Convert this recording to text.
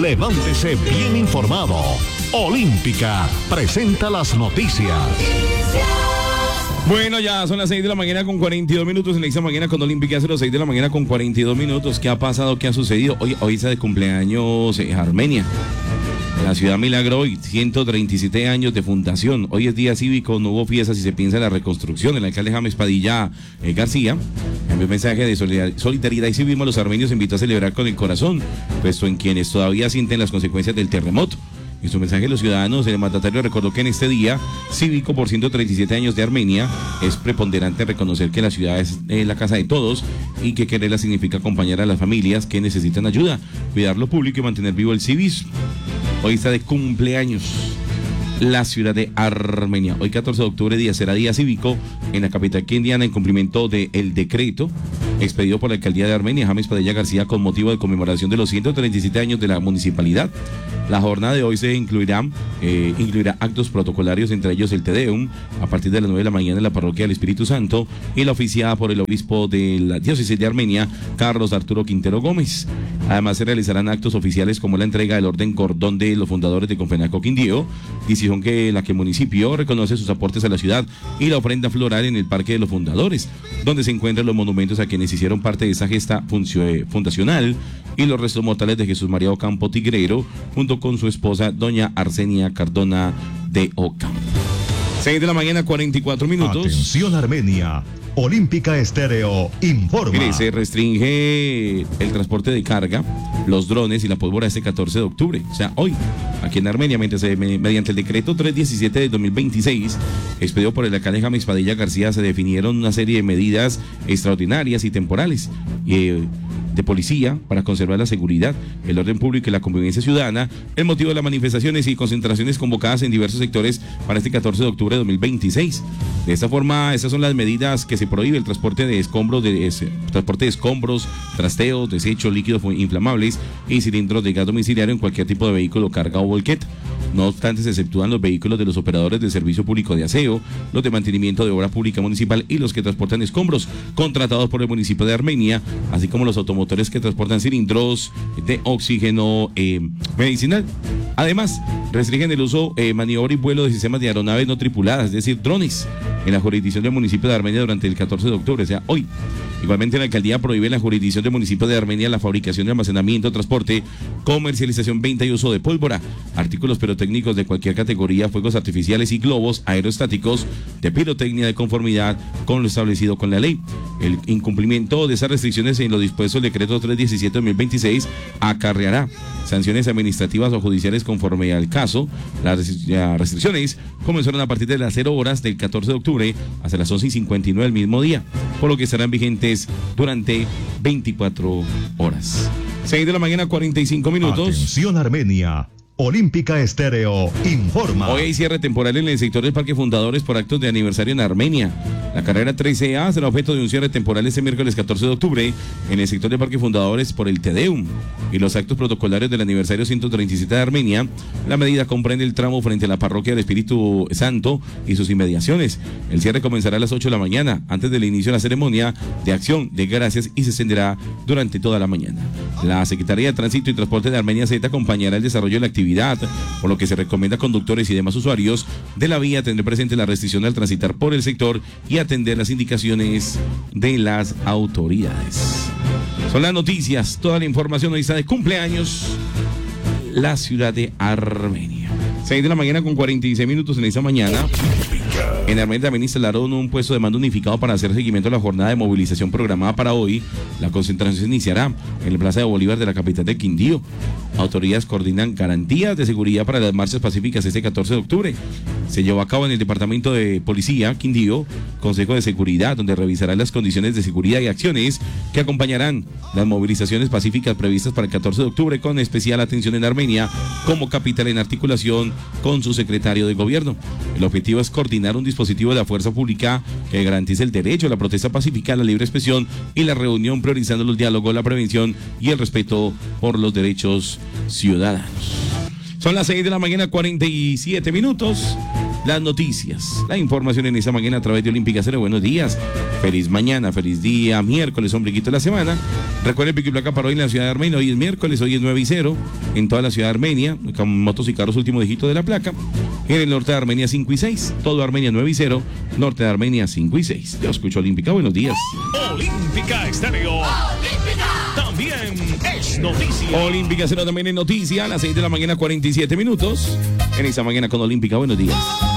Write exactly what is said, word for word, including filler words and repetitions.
levántese bien informado. Olímpica presenta las noticias. Bueno, ya son las seis de la mañana con cuarenta y dos minutos en esta mañana con Olímpica, hace las seis de la mañana con cuarenta y dos minutos. ¿Qué ha pasado? ¿Qué ha sucedido? Hoy, hoy está de cumpleaños eh, Armenia. La ciudad milagro hoy, ciento treinta y siete años de fundación. Hoy es día cívico, no hubo fiestas y se piensa en la reconstrucción. El alcalde James Padilla eh, García envió un mensaje de solidaridad y civismo a los armenios, invitó a celebrar con el corazón, puesto en quienes todavía sienten las consecuencias del terremoto. En su mensaje a los ciudadanos, el mandatario recordó que en este día cívico por ciento treinta y siete años de Armenia es preponderante reconocer que la ciudad es eh, la casa de todos y que quererla significa acompañar a las familias que necesitan ayuda, cuidar lo público y mantener vivo el civismo. Hoy está de cumpleaños la ciudad de Armenia. Hoy catorce de octubre día será día cívico en la capital quindiana en cumplimiento del decreto expedido por la alcaldía de Armenia, James Padilla García, con motivo de conmemoración de los ciento treinta y siete años de la municipalidad. La jornada de hoy se incluirá, eh, incluirá actos protocolarios, entre ellos el Te Deum, a partir de las nueve de la mañana en la parroquia del Espíritu Santo y la oficiada por el obispo de la diócesis de Armenia, Carlos Arturo Quintero Gómez. Además se realizarán actos oficiales como la entrega del orden cordón de los fundadores de Confenaco Quindío, decisión que la que el municipio reconoce sus aportes a la ciudad, y la ofrenda floral en el Parque de los Fundadores, donde se encuentran los monumentos a quienes hicieron parte de esa gesta fundacional, y los restos mortales de Jesús María Ocampo Tigrero, junto con su esposa, doña Arsenia Cardona de Ocampo. seis de la mañana, cuarenta y cuatro minutos. Atención Armenia. Olímpica Estéreo informa. Mire, se restringe el transporte de carga, los drones y la pólvora este catorce de octubre, o sea, hoy, aquí en Armenia, mientras se, mediante el decreto trescientos diecisiete de dos mil veintiséis, expedido por el alcalde James Padilla García, se definieron una serie de medidas extraordinarias y temporales eh, de policía para conservar la seguridad, el orden público y la convivencia ciudadana, el motivo de las manifestaciones y concentraciones convocadas en diversos sectores para este catorce de octubre de dos mil veintiséis. De esta forma, estas son las medidas que se prohíbe: el transporte de escombros, de, de, transporte de escombros, trasteos, desechos, líquidos inflamables y cilindros de gas domiciliario en cualquier tipo de vehículo, carga o volqueta. No obstante, se exceptúan los vehículos de los operadores del servicio público de aseo, los de mantenimiento de obra pública municipal y los que transportan escombros contratados por el municipio de Armenia, así como los automotores que transportan cilindros de oxígeno eh, medicinal. Además, restringen el uso, eh, maniobra y vuelo de sistemas de aeronaves no tripuladas, es decir, drones, en la jurisdicción del municipio de Armenia durante el catorce de octubre, o sea, hoy. Igualmente, la alcaldía prohíbe en la jurisdicción del municipio de Armenia la fabricación, almacenamiento, transporte, comercialización, venta y uso de pólvora, artículos pirotécnicos de cualquier categoría, fuegos artificiales y globos aerostáticos de pirotecnia de conformidad con lo establecido con la ley. El incumplimiento de esas restricciones en lo dispuesto del decreto trescientos diecisiete de dos mil veintiséis acarreará sanciones administrativas o judiciales conforme al caso. Las restricciones comenzaron a partir de las cero horas del catorce de octubre hasta las once y cincuenta y nueve del mismo día, por lo que estarán vigentes durante veinticuatro horas. seis de la mañana, cuarenta y cinco minutos. Atención Armenia. Olímpica Estéreo informa. Hoy hay cierre temporal en el sector del Parque Fundadores por actos de aniversario en Armenia. La carrera trece A será objeto de un cierre temporal este miércoles catorce de octubre en el sector del Parque Fundadores por el Te Deum y los actos protocolarios del aniversario ciento treinta y siete de Armenia. La medida comprende el tramo frente a la parroquia del Espíritu Santo y sus inmediaciones. El cierre comenzará a las ocho de la mañana, antes del inicio de la ceremonia de acción de gracias, y se extenderá durante toda la mañana. La Secretaría de Tránsito y Transporte de Armenia Z acompañará el desarrollo de la actividad, por lo que se recomienda a conductores y demás usuarios de la vía tener presente la restricción al transitar por el sector y atender las indicaciones de las autoridades. Son las noticias, toda la información. Hoy está de cumpleaños la ciudad de Armenia. seis de la mañana con cuarenta y seis minutos en esta mañana. En Armenia también instalaron un puesto de mando unificado para hacer seguimiento a la jornada de movilización programada para hoy. La concentración se iniciará en la Plaza de Bolívar de la capital de Quindío. Autoridades coordinan garantías de seguridad para las marchas pacíficas este catorce de octubre. Se llevó a cabo en el Departamento de Policía Quindío, Consejo de Seguridad, donde revisarán las condiciones de seguridad y acciones que acompañarán las movilizaciones pacíficas previstas para el catorce de octubre, con especial atención en Armenia como capital, en articulación con su secretario de gobierno. El objetivo es coordinar un dispositivo de la fuerza pública que garantice el derecho a la protesta pacífica, la libre expresión y la reunión, priorizando los diálogos, la prevención y el respeto por los derechos ciudadanos. Son las seis de la mañana, cuarenta y siete minutos. las noticias, la información en esta mañana a través de Olímpica Cero. Buenos días, feliz mañana, feliz día, miércoles, ombliguito de la semana. Recuerden pico y placa para hoy en la ciudad de Armenia. Hoy es miércoles, hoy es nueve y cero en toda la ciudad de Armenia, con motos y carros último dígito de la placa. En el norte de Armenia cinco y seis, todo Armenia nueve y cero, norte de Armenia cinco y seis. Yo escucho Olímpica, buenos días. Olímpica Estéreo. Olímpica. También es noticia. Olímpica Cero también es noticia a las seis de la mañana, cuarenta y siete minutos. En esta mañana con Olímpica, buenos días.